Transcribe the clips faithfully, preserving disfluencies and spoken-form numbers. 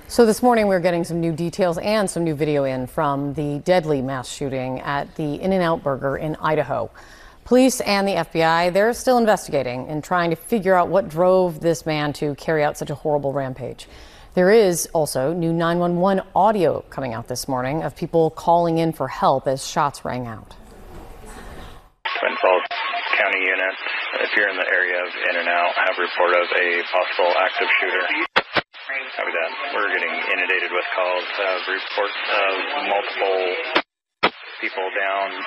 So this morning we're getting some new details and some new video in from the deadly mass shooting at the In-N-Out Burger in Idaho. Police and the F B I, they're still investigating and trying to figure out what drove this man to carry out such a horrible rampage. There is also new nine one one audio coming out this morning of people calling in for help as shots rang out. Twin Falls County units, if you're in the area of In-N-Out, have report of a possible active shooter. Copy that. We're getting inundated with calls, have reports of multiple people down.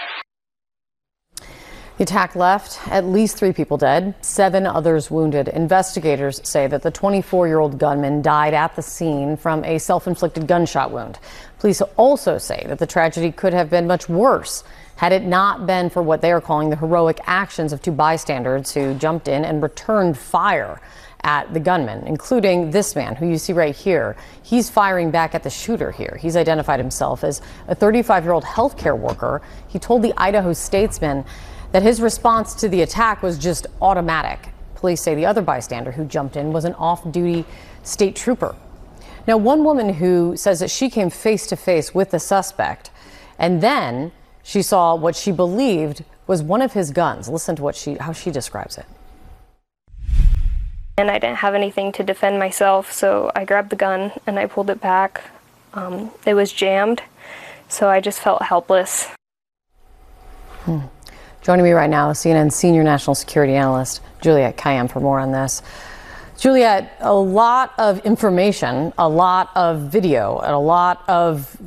The attack left at least three people dead, seven others wounded. Investigators say that the twenty-four-year-old gunman died at the scene from a self-inflicted gunshot wound. Police also say that the tragedy could have been much worse had it not been for what they are calling the heroic actions of two bystanders who jumped in and returned fire at the gunman, including this man who you see right here. He's firing back at the shooter here. He's identified himself as a thirty-five-year-old healthcare worker. He told the Idaho Statesman that his response to the attack was just automatic. Police say the other bystander who jumped in was an off-duty state trooper. Now, one woman who says that she came face to face with the suspect, and then she saw what she believed was one of his guns. Listen to what she, how she describes it. And I didn't have anything to defend myself, so I grabbed the gun and I pulled it back. Um, it was jammed, so I just felt helpless. Hmm. Joining me right now, C N N senior national security analyst Juliette Kayyem for more on this. Juliette, a lot of information, a lot of video, and a lot of